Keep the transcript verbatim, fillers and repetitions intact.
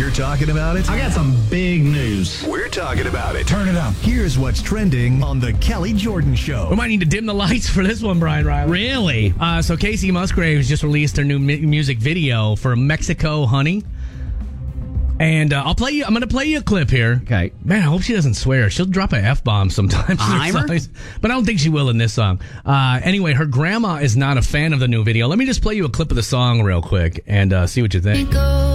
We're talking about it. I got some big news. We're talking about it. Turn it up. Here's what's trending on the Kelly Jordan Show. We might need to dim the lights for this one, Brian Riley. Really? Uh, so Casey Musgraves just released her new mu- music video for Mexico Honey. And uh, I'll play you. I'm going to play you a clip here. Okay. Man, I hope she doesn't swear. She'll drop an F-bomb sometimes. Heimer? But I don't think she will in this song. Uh, anyway, her grandma is not a fan of the new video. Let me just play you a clip of the song real quick and uh, see what you think.